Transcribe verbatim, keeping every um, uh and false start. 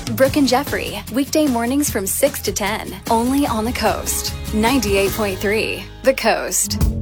Brooke and Jeffrey, weekday mornings from six to ten, only on The Coast. ninety-eight point three, The Coast.